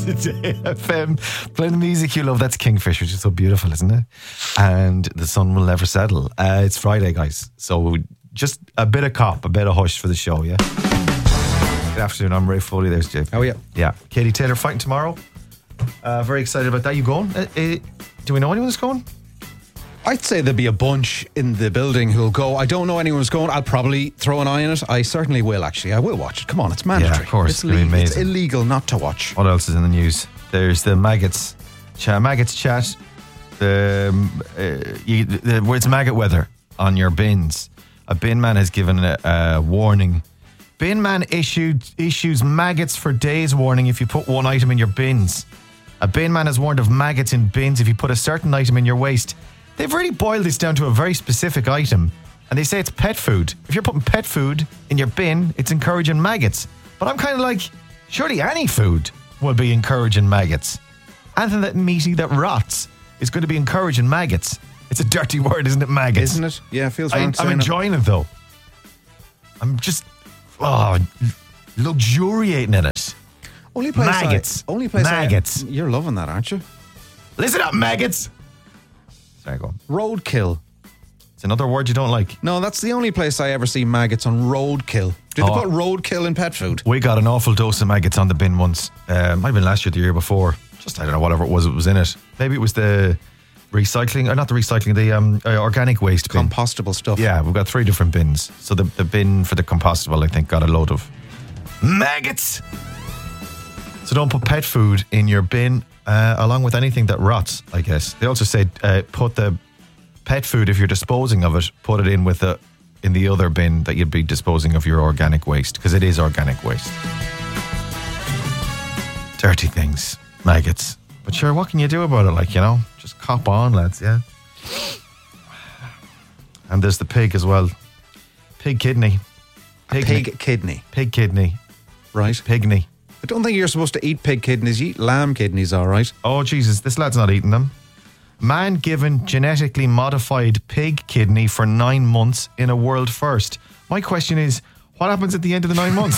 Today FM, playing the music you love. That's Kingfish, which is so beautiful, isn't it? And the sun will never settle. It's Friday, guys, so just a bit of cop, a bit of hush for the show, yeah? Good afternoon, I'm Ray Foley. There's Jay. Oh, yeah. Yeah. Katie Taylor fighting tomorrow. Very excited about that. You going? Do we know anyone that's going? I'd say there'll be a bunch in the building who'll go. I don't know anyone who's going. I'll probably throw an eye on it. I certainly will, actually. I will watch it. Come on, it's mandatory. Yeah, of course. It's, It's gonna be amazing. It's illegal not to watch. What else is in the news? There's the maggots chat. Where it's maggot weather on your bins. A bin man has given a warning. Bin man issues maggots for days warning if you put one item in your bins. A bin man has warned of maggots in bins if you put a certain item in your waste. They've really boiled this down to a very specific item, and they say it's pet food. If you're putting pet food in your bin, it's encouraging maggots. But I'm kind of like, surely any food will be encouraging maggots. Anything that meaty that rots is going to be encouraging maggots. It's a dirty word, isn't it, maggots? Isn't it? Yeah, it feels wrong. I'm enjoying it, though. I'm just luxuriating in it. Maggots. Maggots. You're loving that, aren't you? Listen up, maggots. Sorry, go on. Roadkill. It's another word you don't like. No, that's the only place I ever see maggots on roadkill. Did they put roadkill in pet food? We got an awful dose of maggots on the bin once. Might have been last year, the year before. Just, I don't know, whatever it was in it. Maybe it was the recycling, or not the recycling, the organic waste bin. Compostable stuff. Yeah, we've got 3 different bins. So the bin for the compostable, I think, got a load of maggots. So don't put pet food in your bin, along with anything that rots, I guess. They also say put the pet food, if you're disposing of it, put it in in the other bin that you'd be disposing of your organic waste, because it is organic waste. Dirty things, maggots. But sure, what can you do about it? Just cop on, lads, yeah? And there's the pig as well. Pig kidney. Pig kidney. Pig kidney. Right. Pigney. I don't think you're supposed to eat pig kidneys. You eat lamb kidneys, all right? Oh, Jesus, this lad's not eating them. Man given genetically modified pig kidney for 9 months in a world first. My question is, what happens at the end of the 9 months?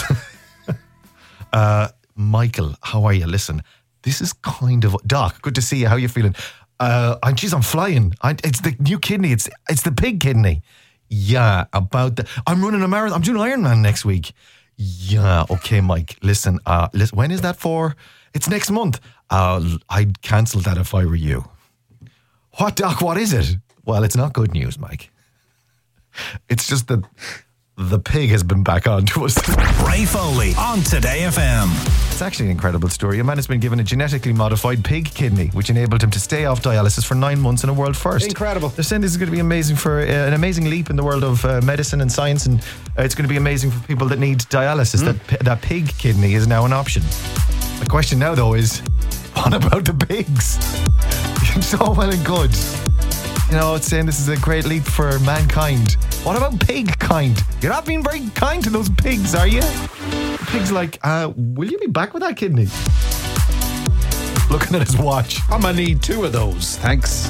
Michael, how are you? Listen, this is kind of... Doc, good to see you. How are you feeling? I'm flying. It's the new kidney. It's the pig kidney. Yeah, about the... I'm running a marathon. I'm doing Ironman next week. Yeah, okay, Mike. Listen, when is that for? It's next month. I'd cancel that if I were you. What, Doc? What is it? Well, it's not good news, Mike. It's just that the pig has been back on to us. Ray Foley on Today FM. It's actually an incredible story. A man has been given a genetically modified pig kidney, which enabled him to stay off dialysis for 9 months in a world first. Incredible. They're saying this is going to be amazing for an amazing leap in the world of medicine and science, and it's going to be amazing for people that need dialysis. That pig kidney is now an option. The question now, though, is what about the pigs? It's all well and good. It's saying this is a great leap for mankind. What about pig kind? You're not being very kind to those pigs, are you? The pig's like, will you be back with that kidney? Looking at his watch. I'm going to need 2 of those, thanks.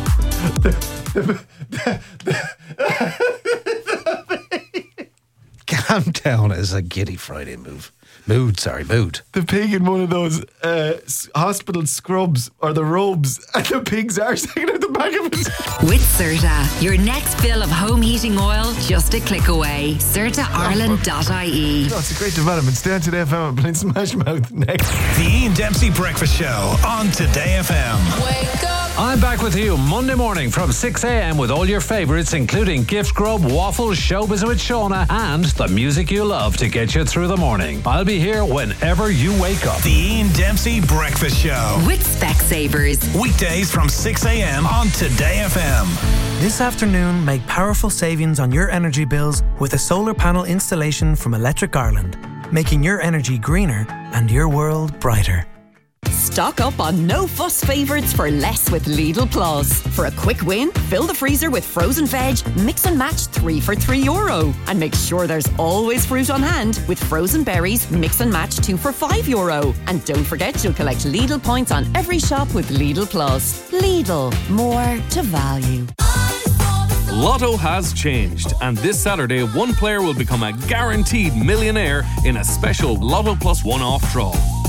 Calm down is a giddy Friday mood. Mood. The pig in one of those hospital scrubs or the robes, and the pig's arse hanging out the back of it. With Certa, your next bill of home heating oil just a click away. CertaIreland.ie. It's a great development. Stay on Today FM playing Smash Mouth next. The Ian Dempsey Breakfast Show on Today FM. Wake up. I'm back with you Monday morning from 6 a.m. with all your favourites, including Gift Grub, Waffles, Showbiz with Shauna, and the music you love to get you through the morning. I'll be here whenever you wake up. The Ian Dempsey Breakfast Show. With Specsavers. Weekdays from 6 a.m. on Today FM. This afternoon, make powerful savings on your energy bills with a solar panel installation from Electric Ireland, making your energy greener and your world brighter. Stock up on no-fuss favourites for less with Lidl Plus. For a quick win, fill the freezer with frozen veg, mix and match 3 for €3. And make sure there's always fruit on hand with frozen berries, mix and match 2 for €5. And don't forget you'll collect Lidl points on every shop with Lidl Plus. Lidl, more to value. Lotto has changed, and this Saturday, one player will become a guaranteed millionaire in a special Lotto Plus one-off draw.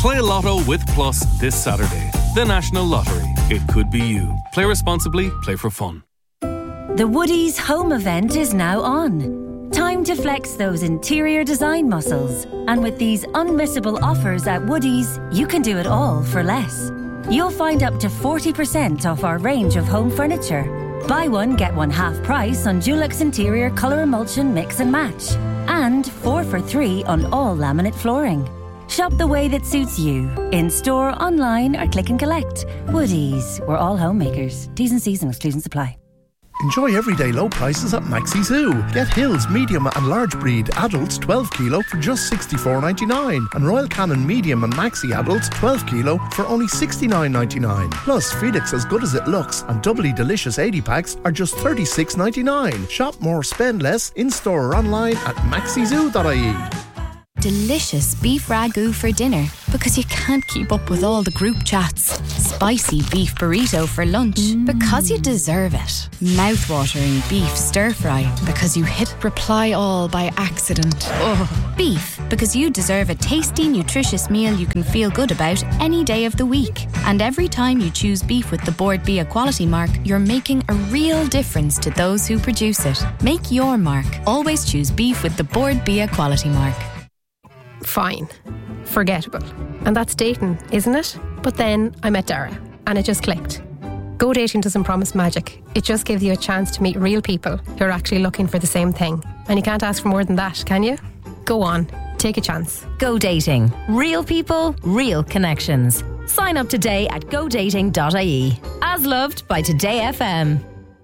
Play Lotto with Plus this Saturday. The National Lottery. It could be you. Play responsibly. Play for fun. The Woodies home event is now on. Time to flex those interior design muscles. And with these unmissable offers at Woodies, you can do it all for less. You'll find up to 40% off our range of home furniture. Buy one, get one half price on Dulux Interior Colour Emulsion Mix and Match. And 4 for 3 on all laminate flooring. Shop the way that suits you. In store, online or click and collect. Woodies. We're all homemakers. T's and C's and exclusions apply. Enjoy everyday low prices at Maxi Zoo. Get Hills medium and large breed adults 12 kilo for just $64.99 and Royal Canin medium and maxi adults 12 kilo for only $69.99. Plus Felix As Good As It Looks and Doubly Delicious 80 packs are just $36.99. Shop more, spend less in store or online at maxizoo.ie. Delicious beef ragu for dinner because you can't keep up with all the group chats. Spicy beef burrito for lunch because you deserve it. Mouth-watering beef stir-fry because you hit reply all by accident. Ugh. Beef because you deserve a tasty, nutritious meal you can feel good about any day of the week. And every time you choose beef with the Board Bia quality mark, you're making a real difference to those who produce it. Make your mark. Always choose beef with the Board Bia quality mark. Fine. Forgettable. And that's dating, isn't it? But then I met Dara and it just clicked. Go Dating doesn't promise magic. It just gives you a chance to meet real people who are actually looking for the same thing. And you can't ask for more than that, can you? Go on. Take a chance. Go Dating. Real people, real connections. Sign up today at godating.ie. As loved by Today FM.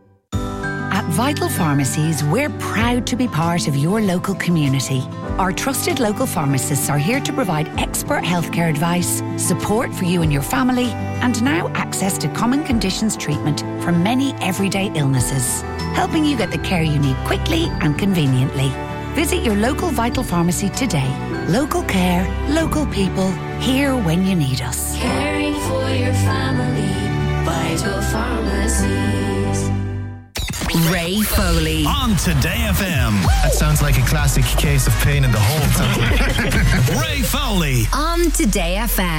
At Vital Pharmacies, we're proud to be part of your local community. Our trusted local pharmacists are here to provide expert healthcare advice, support for you and your family, and now access to common conditions treatment for many everyday illnesses, helping you get the care you need quickly and conveniently. Visit your local Vital Pharmacy today. Local care, local people, here when you need us. Caring for your family, Vital Pharmacies. Ray Foley. On Today FM. That sounds like a classic case of pain in the hole. Ray Foley. On Today FM.